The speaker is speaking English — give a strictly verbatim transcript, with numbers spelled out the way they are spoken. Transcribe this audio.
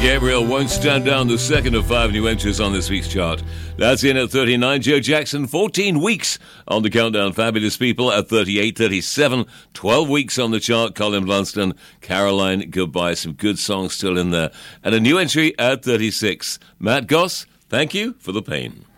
Gabriel won't stand down, the second of five new entries on this week's chart. That's in at thirty-nine. Joe Jackson, fourteen weeks on the countdown. Fabulous People at thirty-eight, thirty-seven, twelve weeks on the chart. Colin Blunston, Caroline, Goodbye. Some good songs still in there. And a new entry at thirty-six. Matt Goss, Thank You for the Pain.